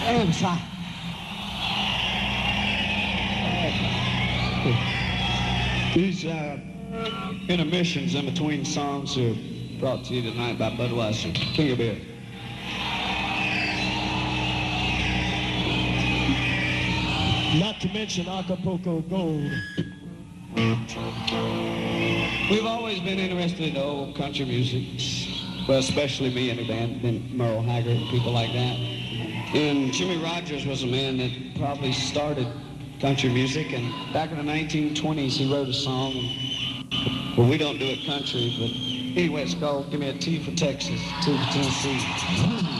And try. These intermissions in between songs are brought to you tonight by Budweiser, King of Beer. Not to mention Acapulco Gold. We've always been interested in old country music, well, especially me and the band, and Merle Haggard and people like that. And Jimmy Rogers was a man that probably started country music, and back in the 1920s he wrote a song, and, well, we don't do it country, but anyway, it's called Give Me a T for Texas, T for Tennessee.